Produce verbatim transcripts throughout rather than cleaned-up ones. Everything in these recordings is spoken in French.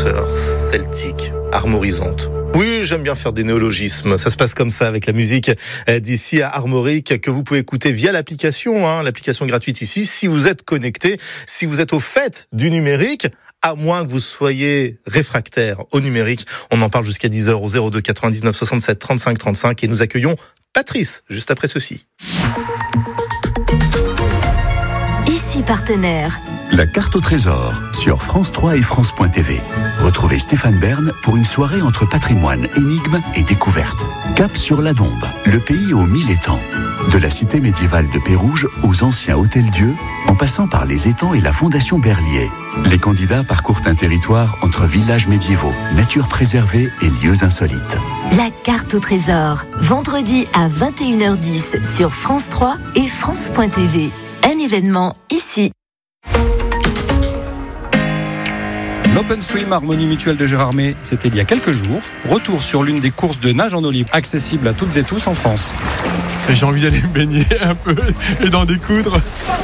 heures, celtique, armorisante. Oui, j'aime bien faire des néologismes. Ça se passe comme ça avec la musique d'ici à Armorique que vous pouvez écouter via l'application, hein, l'application gratuite ici, si vous êtes connecté, si vous êtes au fait du numérique, à moins que vous soyez réfractaire au numérique. On en parle jusqu'à dix heures au zéro deux quatre-vingt-dix-neuf soixante-sept trente-cinq trente-cinq et nous accueillons Patrice juste après ceci. Ici partenaire. La carte au trésor sur France trois et France point T V. Retrouvez Stéphane Bern pour une soirée entre patrimoine, énigmes et découvertes. Cap sur la Dombe, le pays aux mille étangs. De la cité médiévale de Pérouge aux anciens hôtels-dieux, en passant par les étangs et la fondation Berlier. Les candidats parcourent un territoire entre villages médiévaux, nature préservée et lieux insolites. La carte au trésor, vendredi à vingt et une heures dix sur France trois et France point T V. Un événement ici. L'Open Swim Harmonie Mutuelle de Gérardmer, c'était il y a quelques jours. Retour sur l'une des courses de nage en eau libre accessible à toutes et tous en France. Et j'ai envie d'aller me baigner un peu et d'en découdre.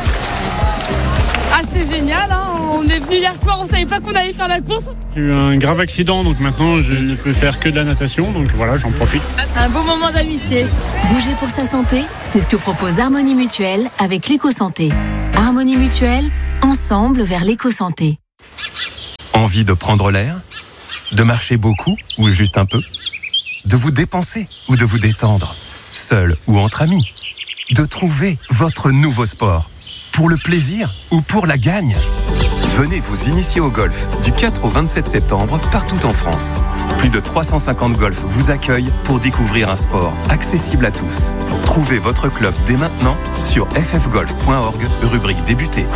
Ah, c'est génial, hein. On est venu hier soir, on savait pas qu'on allait faire la course. J'ai eu un grave accident, donc maintenant je ne peux faire que de la natation, donc voilà, j'en profite. Un beau moment d'amitié. Bouger pour sa santé, c'est ce que propose Harmonie Mutuelle avec l'éco-santé. Harmonie Mutuelle, ensemble vers l'éco-santé. Envie de prendre l'air ? De marcher beaucoup ou juste un peu ? De vous dépenser ou de vous détendre ? Seul ou entre amis ? De trouver votre nouveau sport ? Pour le plaisir ou pour la gagne ? Venez vous initier au golf du quatre au vingt-sept septembre partout en France. Plus de trois cent cinquante golfs vous accueillent pour découvrir un sport accessible à tous. Trouvez votre club dès maintenant sur f f golf point org, rubrique débuter.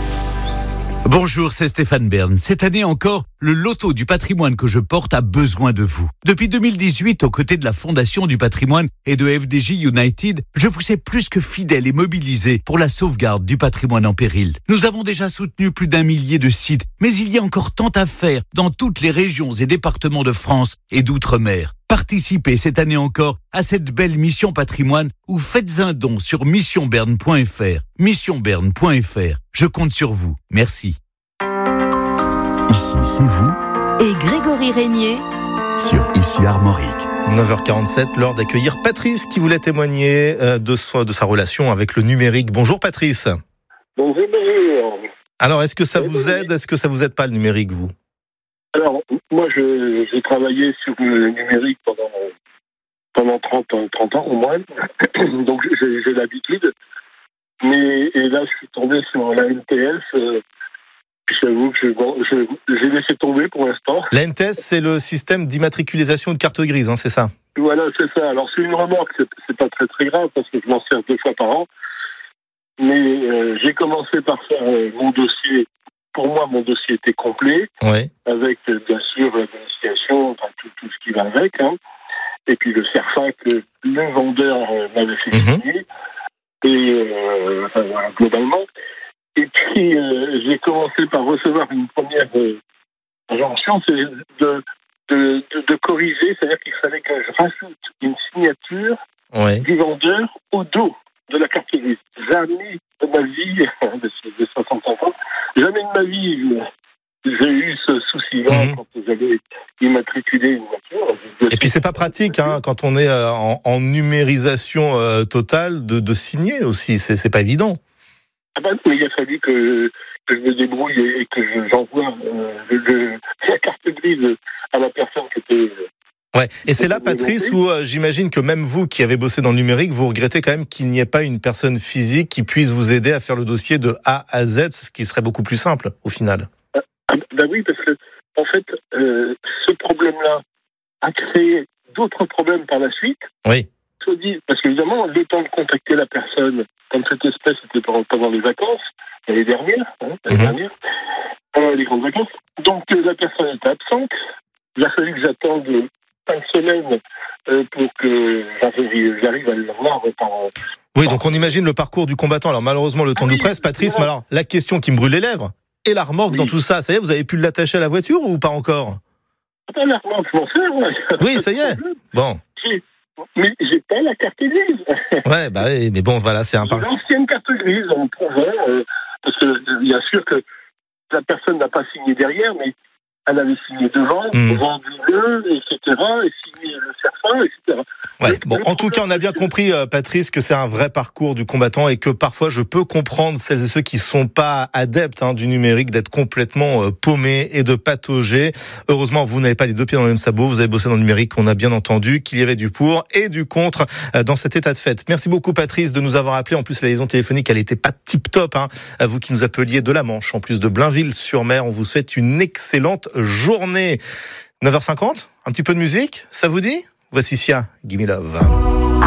Bonjour, c'est Stéphane Bern. Cette année encore, le loto du patrimoine que je porte a besoin de vous. Depuis deux mille dix-huit, aux côtés de la Fondation du patrimoine et de F D J United, je vous sais plus que fidèle et mobilisé pour la sauvegarde du patrimoine en péril. Nous avons déjà soutenu plus d'un millier de sites, mais il y a encore tant à faire dans toutes les régions et départements de France et d'outre-mer. Participez cette année encore à cette belle mission patrimoine ou faites un don sur mission bern point f r. mission bern point f r. Je compte sur vous. Merci. Ici, c'est vous. Et Grégory Régnier Sur Ici Armorique. neuf heures quarante-sept, l'heure d'accueillir Patrice qui voulait témoigner de sa, de sa relation avec le numérique. Bonjour Patrice. Bonjour, bonjour. Alors, est-ce que ça vous aide ? Est-ce que ça vous aide pas le numérique, vous ? Alors, moi, je, j'ai travaillé sur le numérique pendant, pendant trente, trente ans au moins, donc j'ai, j'ai l'habitude. Mais et là, je suis tombé sur la N T S. Euh, j'avoue que je, je, j'ai laissé tomber pour l'instant. La N T S, c'est le système d'immatriculisation de carte grise, hein, c'est ça ? Voilà, c'est ça. Alors, c'est une remorque, c'est, c'est pas très très grave parce que je m'en sers deux fois par an. Mais euh, j'ai commencé par faire euh, mon dossier. Pour moi, mon dossier était complet, ouais. avec euh, bien sûr l'initiation, enfin, tout, tout ce qui va avec, hein. Et puis le CERFA que le vendeur euh, m'avait fait signer, mm-hmm. et euh, enfin, voilà, globalement. Et puis euh, j'ai commencé par recevoir une première euh, injonction, c'est de, de, de, de corriger, c'est-à-dire qu'il fallait que je rajoute une signature ouais. du vendeur au dos de la carte grise. Jamais de ma vie, de soixante-cinq ans, jamais de ma vie, j'ai eu ce souci-là mmh. quand j'avais immatriculé une voiture. Et puis c'est pas pratique, hein, quand on est en, en numérisation euh, totale, de, de signer aussi, c'est, c'est pas évident. Ah ben, mais il a fallu que, que je me débrouille et que je, j'envoie euh, le, la carte grise à la personne qui était... Euh, Ouais, et c'est là, Patrice, où euh, j'imagine que même vous qui avez bossé dans le numérique, vous regrettez quand même qu'il n'y ait pas une personne physique qui puisse vous aider à faire le dossier de A à Z, ce qui serait beaucoup plus simple au final. Ah, ah, bah oui, parce que en fait, euh, ce problème-là a créé d'autres problèmes par la suite. Oui. Soit dit, parce qu'évidemment, le temps de contacter la personne, comme cette espèce était pendant les vacances, l'année dernière, hein, l'année mmh. dernière, pendant les grandes vacances, donc la personne était absente. Il a fallu que j'attende cinq semaines euh, pour que j'arrive, j'arrive à le voir. Par, oui, par... donc on imagine le parcours du combattant. Alors malheureusement, le temps ah, nous oui, presse, Patrice, mais alors la question qui me brûle les lèvres, et la remorque oui. dans tout ça, ça y est, vous avez pu l'attacher à la voiture ou pas encore ? Ah, la remorque, je m'en sers, ouais. Oui, ça y est. Bon. J'ai... Mais j'ai pas la carte grise. Ouais, bah oui, mais bon, voilà, c'est un par... L'ancienne carte grise, on prouvait, euh, parce que bien sûr que la personne n'a pas signé derrière, mais elle avait signé devant, mmh. vendu-le, et cetera, et signé le serfin, et cetera. Ouais, bon, en tout cas, on a bien compris, euh, Patrice, que c'est un vrai parcours du combattant et que parfois je peux comprendre celles et ceux qui sont pas adeptes hein, du numérique d'être complètement euh, paumés et de patauger. Heureusement, vous n'avez pas les deux pieds dans le même sabot, vous avez bossé dans le numérique, on a bien entendu qu'il y avait du pour et du contre euh, dans cet état de fait. Merci beaucoup, Patrice, de nous avoir appelé. En plus, la liaison téléphonique, elle était pas tip-top, hein. À vous qui nous appeliez de la Manche, en plus de Blainville-sur-Mer, on vous souhaite une excellente journée. neuf heures cinquante, un petit peu de musique, ça vous dit ? Voici Sia, Gimme Love.